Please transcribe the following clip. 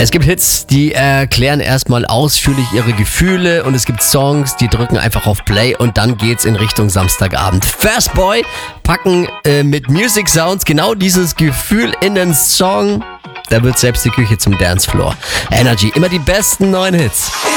Es gibt Hits, die erklären erstmal ausführlich ihre Gefühle und es gibt Songs, die drücken einfach auf Play und dann geht's in Richtung Samstagabend. First Boy packen mit Music Sounds genau dieses Gefühl in den Song. Da wird selbst die Küche zum Dancefloor. Energy, immer die besten neuen Hits.